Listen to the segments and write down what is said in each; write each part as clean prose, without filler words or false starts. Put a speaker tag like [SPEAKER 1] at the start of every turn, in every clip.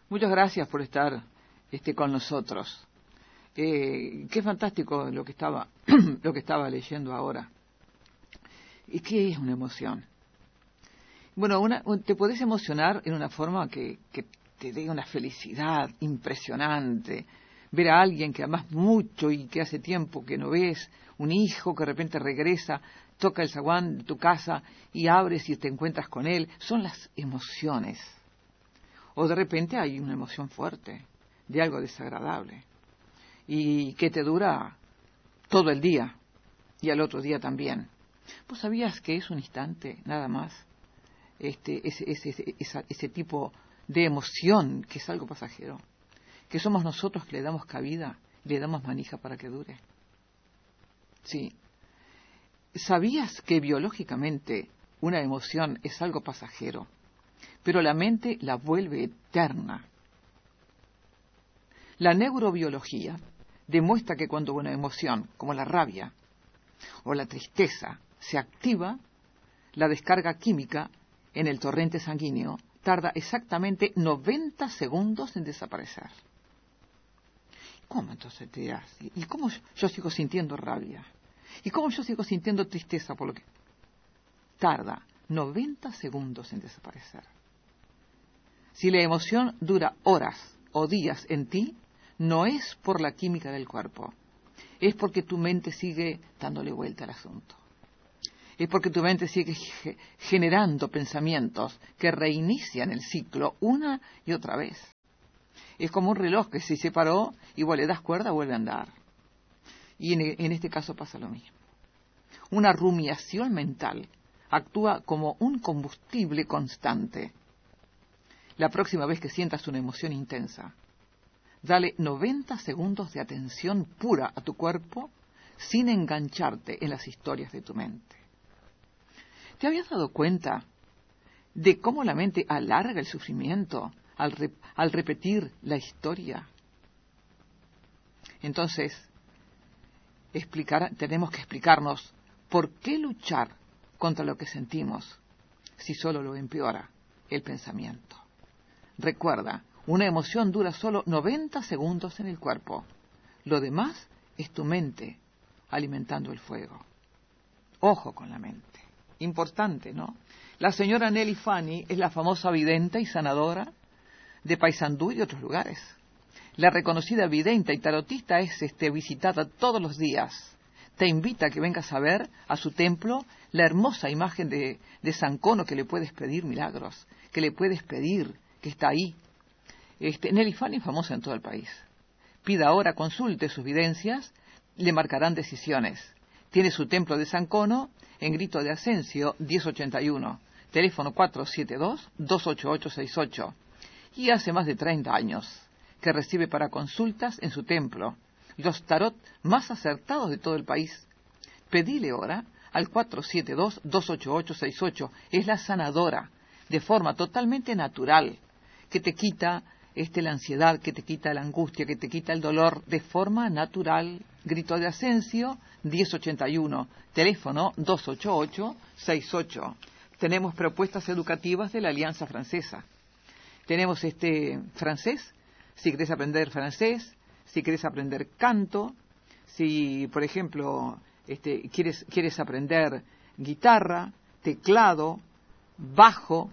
[SPEAKER 1] Muchas gracias por estar con nosotros. Qué fantástico lo que estaba lo que estaba leyendo ahora. ¿Y qué es una emoción? Bueno, te podés emocionar en una forma que te dé una felicidad impresionante. Ver a alguien que amas mucho y que hace tiempo que no ves, un hijo que de repente regresa, toca el zaguán de tu casa y abres y te encuentras con él. Son las emociones. O de repente hay una emoción fuerte de algo desagradable y que te dura todo el día y al otro día también. ¿Vos sabías que es un instante nada más ese tipo de emoción que es algo pasajero? Que somos nosotros que le damos cabida, le damos manija para que dure. Sí. ¿Sabías que biológicamente una emoción es algo pasajero, pero la mente la vuelve eterna? La neurobiología demuestra que cuando una emoción, como la rabia o la tristeza, se activa, la descarga química en el torrente sanguíneo tarda exactamente 90 segundos en desaparecer. ¿Cómo entonces te dirás? ¿Y cómo yo sigo sintiendo rabia? ¿Y cómo yo sigo sintiendo tristeza por lo que tarda 90 segundos en desaparecer? Si la emoción dura horas o días en ti, no es por la química del cuerpo, es porque tu mente sigue dándole vuelta al asunto. Es porque tu mente sigue generando pensamientos que reinician el ciclo una y otra vez. Es como un reloj que si se paró y vos le das cuerda vuelve a andar. Y en este caso pasa lo mismo. Una rumiación mental actúa como un combustible constante. La próxima vez que sientas una emoción intensa, dale 90 segundos de atención pura a tu cuerpo sin engancharte en las historias de tu mente. ¿Te habías dado cuenta de cómo la mente alarga el sufrimiento al repetir la historia? Entonces, tenemos que explicarnos por qué luchar contra lo que sentimos si solo lo empeora el pensamiento. Recuerda, una emoción dura solo 90 segundos en el cuerpo. Lo demás es tu mente alimentando el fuego. Ojo con la mente. Importante, ¿no? La señora Nelly Fanny es la famosa vidente y sanadora de Paysandú y de otros lugares. La reconocida vidente y tarotista es visitada todos los días. Te invita a que vengas a ver a su templo la hermosa imagen de San Cono, que le puedes pedir milagros, que le puedes pedir, que está ahí. Nelly Fanny es famosa en todo el país. Pida ahora, consulte sus videncias, le marcarán decisiones. Tiene su templo de San Cono en Grito de Asensio 1081, teléfono 472-28868. Y hace más de 30 años que recibe para consultas en su templo los tarot más acertados de todo el país. Pedile ahora al 472-28868. Es la sanadora, de forma totalmente natural, que te quita la ansiedad, que te quita la angustia, que te quita el dolor, de forma natural. Grito de Asensio 1081, teléfono 28868. Tenemos propuestas educativas de la Alianza Francesa. Tenemos francés, si querés aprender francés, si querés aprender canto, si, por ejemplo, quieres aprender guitarra, teclado, bajo,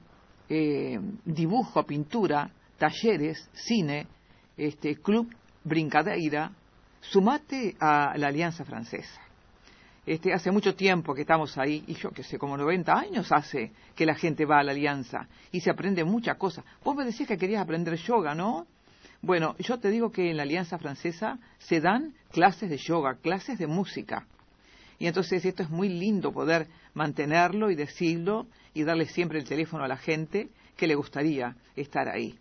[SPEAKER 1] dibujo, pintura, talleres, cine, club brincadeira, sumate a la Alianza Francesa. Hace mucho tiempo que estamos ahí, y yo que sé, como 90 años hace que la gente va a la Alianza y se aprende muchas cosas. Vos me decís que querías aprender yoga, ¿no? Bueno, yo te digo que en la Alianza Francesa se dan clases de yoga, clases de música. Y entonces esto es muy lindo poder mantenerlo y decirlo y darle siempre el teléfono a la gente que le gustaría estar ahí.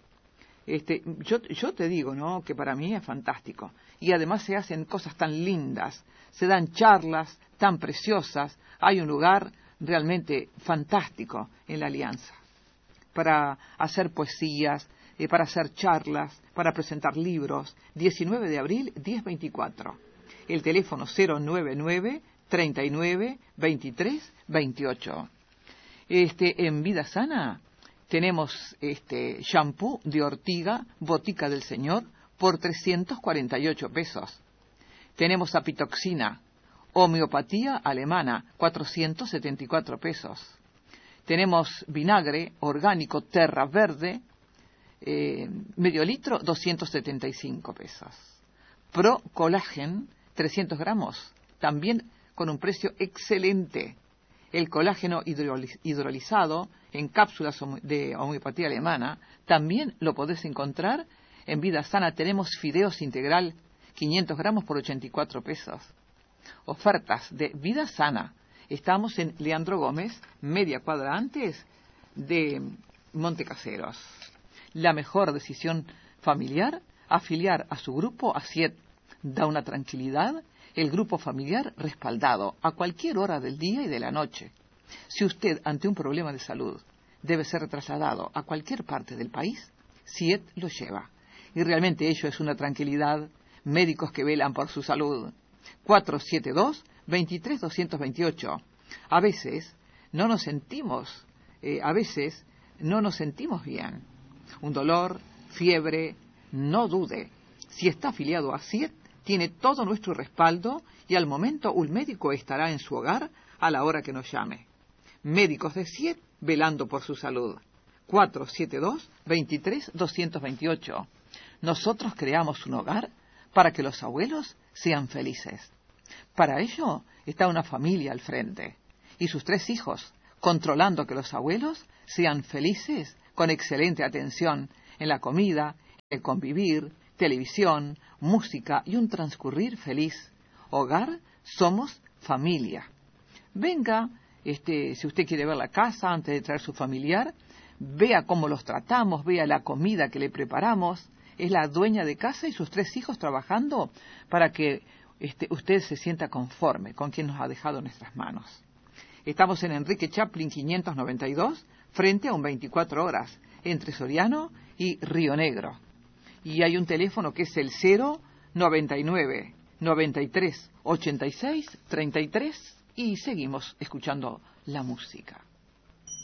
[SPEAKER 1] Yo te digo, ¿no?, que para mí es fantástico. Y además se hacen cosas tan lindas, se dan charlas tan preciosas. Hay un lugar realmente fantástico en la Alianza para hacer poesías, para hacer charlas, para presentar libros. 19 de abril, 1024. El teléfono 099 39 23 28. En Vida Sana Tenemos shampoo de ortiga, Botica del Señor, por 348 pesos. Tenemos apitoxina, homeopatía alemana, 474 pesos. Tenemos vinagre orgánico Terra Verde, medio litro, 275 pesos. Pro Collagen, 300 gramos, también con un precio excelente. El colágeno hidrolizado en cápsulas de homeopatía alemana, también lo podés encontrar en Vida Sana. Tenemos fideos integral, 500 gramos por 84 pesos. Ofertas de Vida Sana. Estamos en Leandro Gómez, media cuadra antes de Montecaseros. La mejor decisión familiar, afiliar a su grupo ASIET. Da una tranquilidad, el grupo familiar respaldado a cualquier hora del día y de la noche. Si usted, ante un problema de salud, debe ser trasladado a cualquier parte del país, SIET lo lleva. Y realmente ello es una tranquilidad. Médicos que velan por su salud. 472-23228. A veces no nos sentimos bien. Un dolor, fiebre, no dude. Si está afiliado a SIET, tiene todo nuestro respaldo y al momento un médico estará en su hogar a la hora que nos llame. Médicos de SIET velando por su salud. 472-23228. Nosotros creamos un hogar para que los abuelos sean felices. Para ello está una familia al frente y sus 3 hijos, controlando que los abuelos sean felices con excelente atención en la comida, el convivir, televisión, música y un transcurrir feliz. Hogar, somos familia. Venga, si usted quiere ver la casa antes de traer su familiar, vea cómo los tratamos, vea la comida que le preparamos. Es la dueña de casa y sus 3 hijos trabajando para que usted se sienta conforme con quien nos ha dejado en nuestras manos. Estamos en Enrique Chaplin 592, frente a un 24 horas, entre Soriano y Río Negro. Y hay un teléfono que es el 099 93 86 33 y seguimos escuchando la música.